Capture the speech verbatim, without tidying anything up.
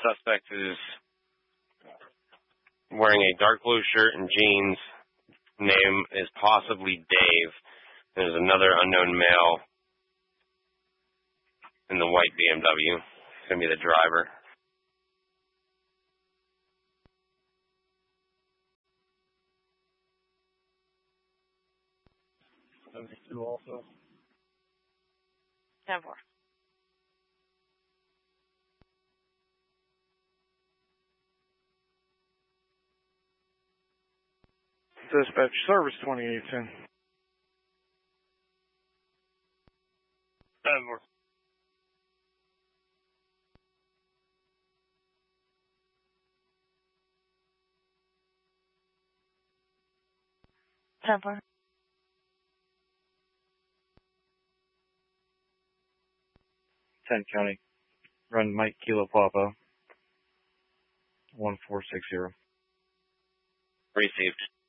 suspect is wearing a dark blue shirt and jeans. Name is possibly Dave. There's another unknown male in the white B M W. It's going to be the driver. seventy-two also. ten four. Dispatch service twenty-eight ten. ten four. ten four. ten County. Run Mike Kilo Papa. one four six zero. Received.